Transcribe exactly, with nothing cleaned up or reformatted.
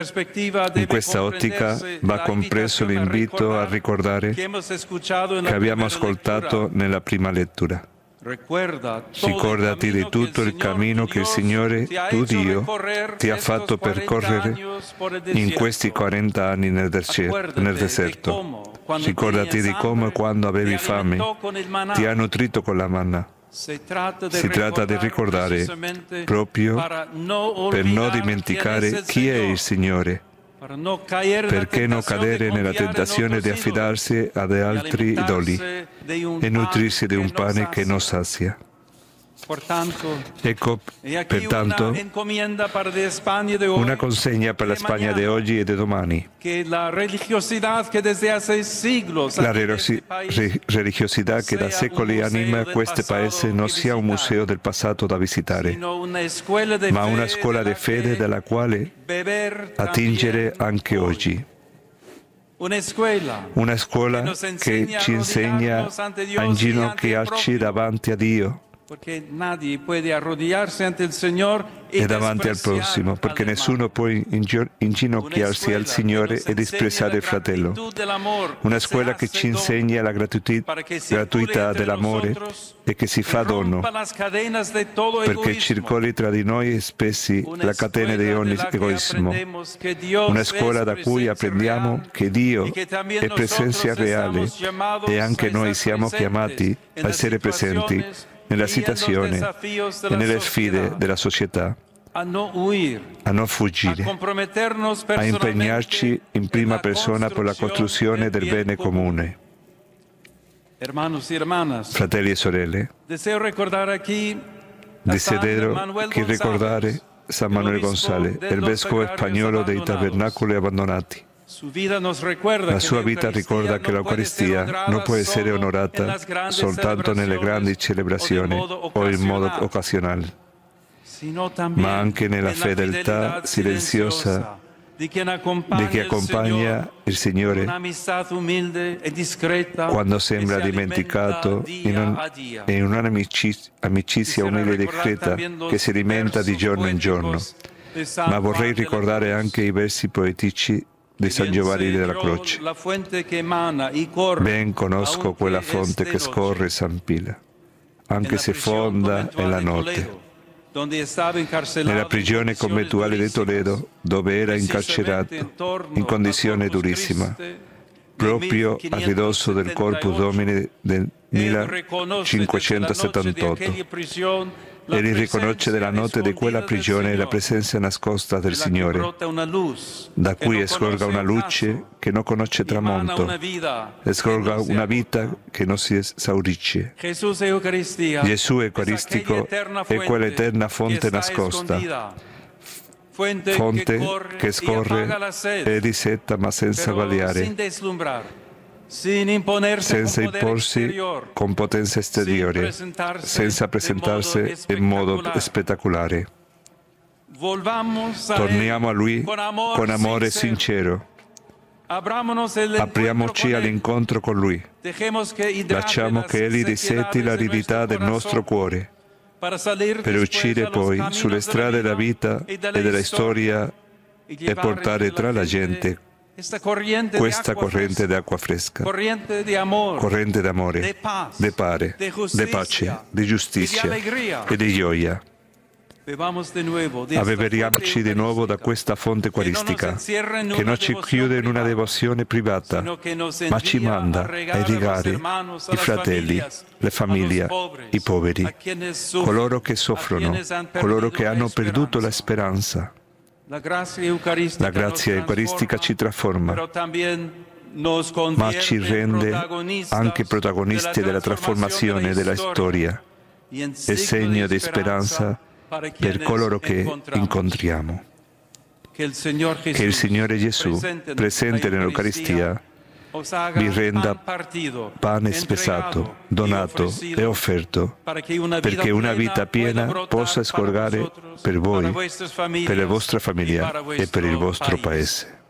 In questa ottica va compreso l'invito a ricordare che abbiamo ascoltato nella prima lettura. Ricordati di tutto il cammino che il Signore, tuo Dio, ti ha fatto percorrere in questi quaranta anni nel deserto. Ricordati di come, quando avevi fame, ti ha nutrito con la manna. Si tratta di ricordare proprio per non dimenticare chi è il Signore, perché non cadere nella tentazione di affidarsi ad altri idoli e nutrirsi di un pane che non sazia. Ecco, pertanto, una consegna per la Spagna di oggi e di domani. La religiosità che da secoli anima questo Paese non sia un museo del passato da visitare, ma una scuola di fede dalla quale attingere anche oggi. Una scuola che ci insegna a inginocchiarci davanti a Dio e davanti al prossimo, perché nessuno può inginocchiarsi al Signore e disprezzare il fratello. Una scuola che ci insegna la gratuità dell'amore e che si fa dono, perché circoli tra di noi spessi la catena di ogni egoismo. Una scuola da cui apprendiamo che Dio è presenza reale e anche noi siamo chiamati a essere presenti nella situazione e nelle sfide della società, a non fuggire, a impegnarci in prima persona per la costruzione del bene comune. Fratelli e sorelle, desidero che ricordare San Manuel González, il vescovo spagnolo dei tabernacoli abbandonati. La sua vita ricorda che l'Eucaristia non può essere onorata soltanto nelle grandi celebrazioni o in modo occasionale, ma anche nella fedeltà silenziosa di chi accompagna il Signore quando sembra dimenticato in, un, in un'amicizia umile e discreta che si alimenta di giorno in giorno. Ma vorrei ricordare anche i versi poetici di San Giovanni della Croce. Ben conosco quella fonte che scorre San Pila, anche se fonda è la notte. Nella prigione conventuale di Toledo, dove era incarcerato in condizione durissima, proprio a ridosso del Corpus Domini del millecinquecentosettantotto, egli riconosce nella notte di quella prigione la presenza nascosta del Signore, da cui scorga una luce che non conosce tramonto, scorga una vita che non si esaurisce. Gesù Eucaristico è quell'eterna fonte nascosta, fonte che scorre e dissetta ma senza vagliare, senza imporsi con potenza esteriore, senza presentarsi in modo spettacolare. Torniamo a Lui con amore sincero. Apriamoci all'incontro con Lui. Lasciamo che Egli dissetti l'aridità del nostro cuore, per uscire poi sulle strade della vita e della storia e portare tra la gente questa corrente d'acqua fresca, corrente d'amore, di pare, di pace, di giustizia e di gioia. Avveriamoci di nuovo da questa fonte eucaristica, che non ci chiude in una devozione privata, ma ci manda a irrigare i fratelli, le famiglie, i poveri, coloro che soffrono, coloro che hanno perduto la speranza. La grazia eucaristica ci trasforma, ma ci rende anche protagonisti della trasformazione della storia e segno di speranza per coloro che incontriamo. Che il Signore Gesù, presente nell'Eucaristia, vi renda pane spesato, donato e offerto, perché una vita piena possa scorgere per voi, per la vostra famiglia e per il vostro Paese.